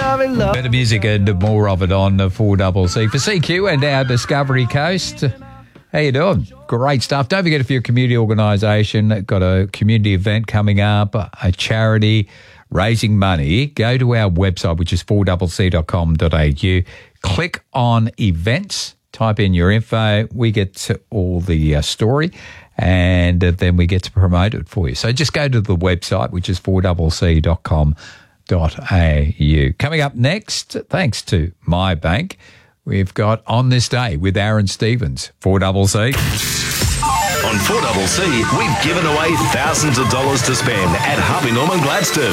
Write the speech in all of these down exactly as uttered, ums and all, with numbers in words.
I'm in love. Better music and more of it on the four C C for C Q and our Discovery Coast. How you doing? Great stuff. Don't forget, if you're a community organisation, got a community event coming up, a charity, raising money, go to our website, which is four c c dot com dot a u. Click on events, type in your info. We get to all the uh, story, and uh, then we get to promote it for you. So just go to the website, which is four c c dot com dot a u. Coming up next, thanks to My Bank, we've got On This Day with Aaron Stevens, four C C. On four C C, we've given away thousands of dollars to spend at Harvey Norman Gladstone.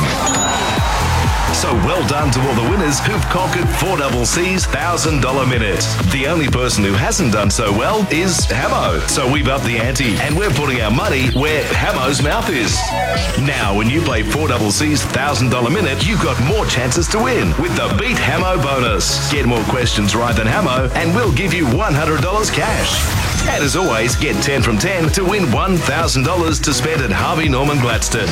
So well done to all the winners who've conquered four C C's one thousand dollars minute. The only person who hasn't done so well is Hamo. So we've upped the ante and we're putting our money where Hamo's mouth is. Now, when you play four C C's one thousand dollars minute, you've got more chances to win with the Beat Hamo bonus. Get more questions right than Hamo and we'll give you one hundred dollars cash. And as always, get ten from ten to win one thousand dollars to spend at Harvey Norman Gladstone.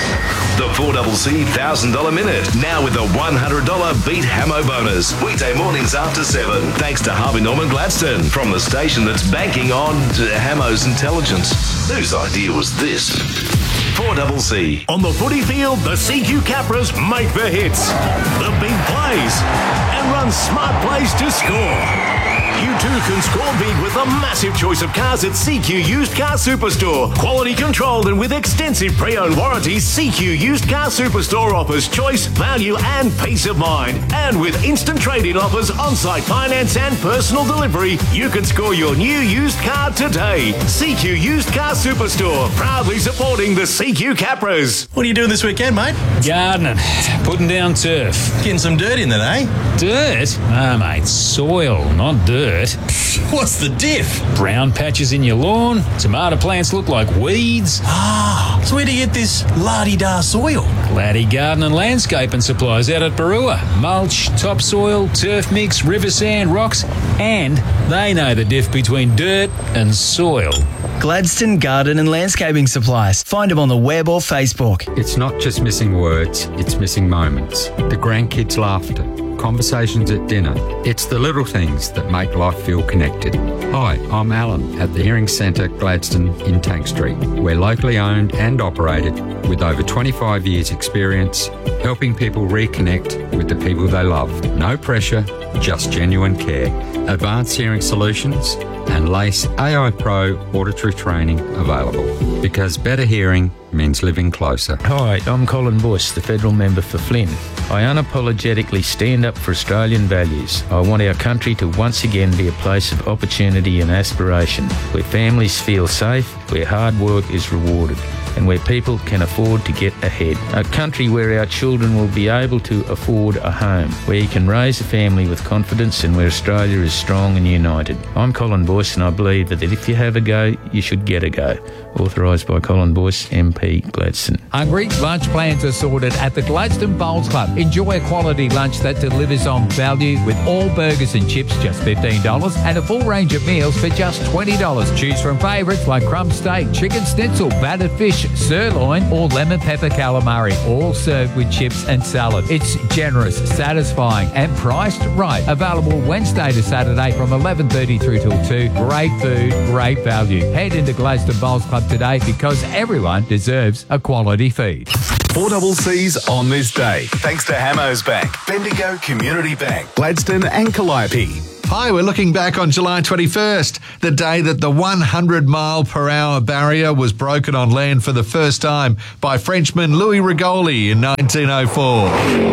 The four C C one thousand dollars minute, now with a one hundred dollars Beat Hamo bonus. Weekday mornings after seven, thanks to Harvey Norman Gladstone, from the station that's banking on Hamo's intelligence. Whose idea was this? four C C. On the footy field, the C Q Capras make the hits, the big plays, and run smart plays to score. You too can score big with a massive choice of cars at C Q Used Car Superstore. Quality controlled and with extensive pre-owned warranties, C Q Used Car Superstore offers choice, value and peace of mind. And with instant trade-in offers, on-site finance and personal delivery, you can score your new used car today. C Q Used Car Superstore, proudly supporting the C Q Capras. What are you doing this weekend, mate? Gardening, putting down turf. Getting some dirt in there, eh? Dirt? No, mate, soil, not dirt. What's the diff? Brown patches in your lawn, tomato plants look like weeds. Ah, so where do you get this la-di-da soil? Laddie Garden and Landscaping Supplies out at Barua. Mulch, topsoil, turf mix, river sand, rocks, and they know the diff between dirt and soil. Gladstone Garden and Landscaping Supplies. Find them on the web or Facebook. It's not just missing words, it's missing moments. The grandkids' laughter, conversations at dinner. It's the little things that make life feel connected. Hi, I'm Alan at the Hearing Centre Gladstone in Tank Street. We're locally owned and operated with over twenty-five years experience helping people reconnect with the people they love. No pressure, just genuine care. Advanced hearing solutions and LACE A I Pro auditory training available. Because better hearing means living closer. Hi, I'm Colin Bush, the federal member for Flynn. I unapologetically stand up for Australian values. I want our country to once again be a place of opportunity and aspiration, where families feel safe, where hard work is rewarded, and where people can afford to get ahead. A country where our children will be able to afford a home, where you can raise a family with confidence and where Australia is strong and united. I'm Colin Boyce and I believe that if you have a go, you should get a go. Authorised by Colin Boyce, M P, Gladstone. Hungry? Lunch plans are sorted at the Gladstone Bowls Club. Enjoy a quality lunch that delivers on value with all burgers and chips just fifteen dollars and a full range of meals for just twenty dollars. Choose from favourites like crumb steak, chicken schnitzel, battered fish, sirloin or lemon pepper calamari, all served with chips and salad. It's generous, satisfying and priced right. Available Wednesday to Saturday from eleven thirty through till two. Great food, great value. Head into Gladstone Bowls Club today because everyone deserves a quality feed. four C C's On This Day, thanks to Hamo's Bank, Bendigo Community Bank, Gladstone and Calliope. Hi, we're looking back on July twenty-first, the day that the one hundred mile per hour barrier was broken on land for the first time by Frenchman Louis Rigoli in nineteen oh four.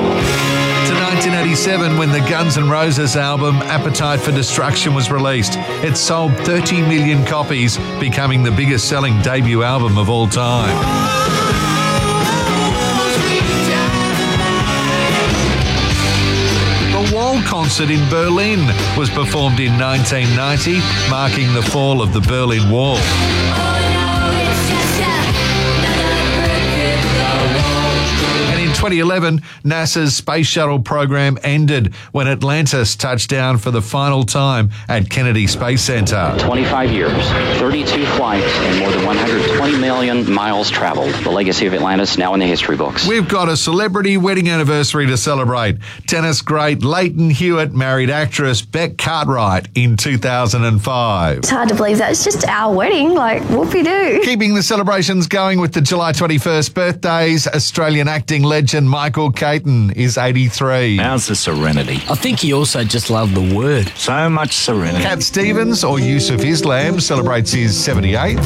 To nineteen eighty-seven, when the Guns N' Roses album Appetite for Destruction was released. It sold thirty million copies, becoming the biggest selling debut album of all time. Concert in Berlin was performed in nineteen ninety, marking the fall of the Berlin Wall. And in twenty eleven, NASA's space shuttle program ended when Atlantis touched down for the final time at Kennedy Space Center. twenty-five years, thirty-two flights, and more than one hundred twenty million miles traveled. The legacy of Atlantis now in the history books. We've got a celebrity wedding anniversary to celebrate. Tennis great Leighton Hewitt married actress Beck Cartwright in two thousand five. It's hard to believe that's just our wedding, like whoopie-doo. Keeping the celebrations going with the July twenty-first birthdays, Australian acting legend Michael Caton is eighty-three. How's the serenity? I think he also just loved the word. So much serenity. Cat Stevens, or Yusuf Islam, celebrates his seventy-eighth.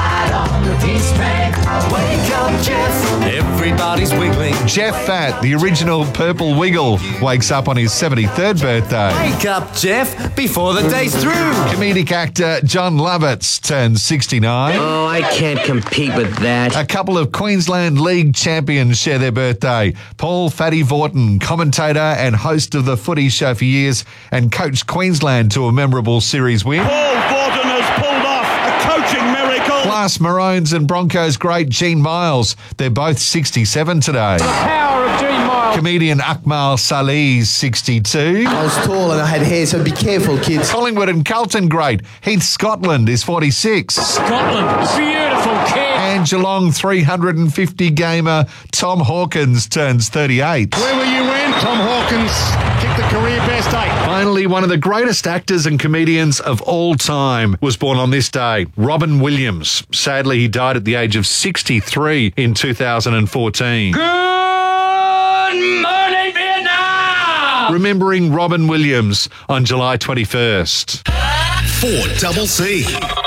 Wake up, Jeff. Everybody's wiggling. Jeff Fat, the original Purple Wiggle, wakes up on his seventy-third birthday. Wake up, Jeff, before the day's through. Comedic actor John Lovitz turns sixty-nine. Oh, I can't compete with that. A couple of Queensland League champions share their birthday. Paul Fatty Vorton, commentator and host of the Footy Show for years, and coached Queensland to a memorable series win. Paul Vorton has pulled off a coaching miracle. Plus, Maroons and Broncos great Gene Miles. They're both sixty-seven today. The power of Gene Miles. Comedian Akmal Salih's sixty-two. I was tall and I had hair, so be careful, kids. Collingwood and Carlton great Heath Scotland is forty-six. Scotland, beautiful kid. And Geelong three hundred fifty gamer Tom Hawkins turns thirty-eight. Where will you win? Tom Hawkins kicked the career best eight. Finally, one of the greatest actors and comedians of all time was born on this day, Robin Williams. Sadly, he died at the age of sixty-three in two thousand fourteen. Good morning, Vietnam! Remembering Robin Williams on July twenty-first. four double C.